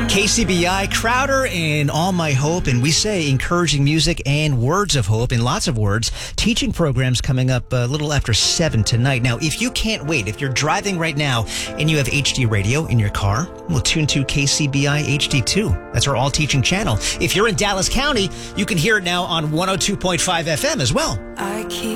KCBI, Crowder, and All My Hope, and we say encouraging music and words of hope, and lots of words. Teaching programs coming up a little after 7 tonight. Now, if you can't wait, if you're driving right now and you have HD radio in your car, well, tune to KCBI HD2. That's our all teaching channel. If you're in Dallas County, you can hear it now on 102.5 FM as well. I keep